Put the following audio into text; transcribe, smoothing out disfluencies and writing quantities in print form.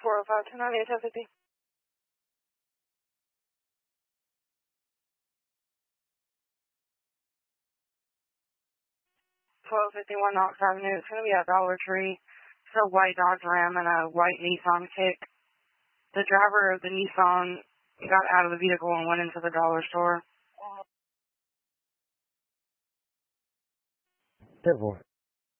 405-298-1050. 1251 Knox Avenue. It's going to be at Dollar Tree. It's a white Dodge Ram and a white Nissan Kick. The driver of the Nissan got out of the vehicle and went into the dollar store. 10-4.